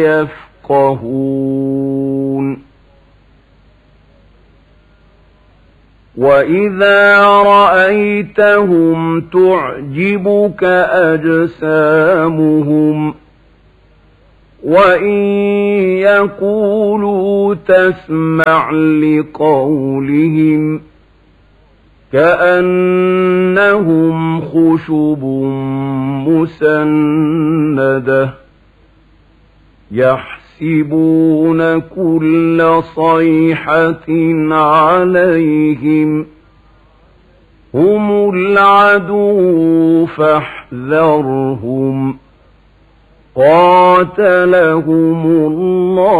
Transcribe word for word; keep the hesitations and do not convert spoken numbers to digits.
يفقهون وإذا رأيتهم تعجبك أجسامهم وإن يقولوا تسمع لقولهم كأنهم خشب مسندة يحسبون كل صيحة عليهم هم العدو فاحذرهم قاتلهم الله